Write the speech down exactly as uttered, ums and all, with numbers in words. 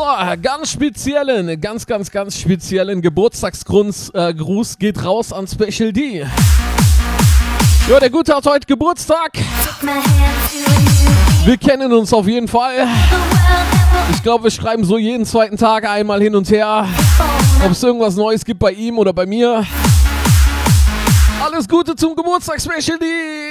ganz speziellen, ganz, ganz, ganz speziellen Geburtstagsgruß äh, Gruß geht raus an Special D. Ja, der Gute hat heute Geburtstag. Wir kennen uns auf jeden Fall. Ich glaube, wir schreiben so jeden zweiten Tag einmal hin und her, ob es irgendwas Neues gibt bei ihm oder bei mir. Alles Gute zum Geburtstag, Special D.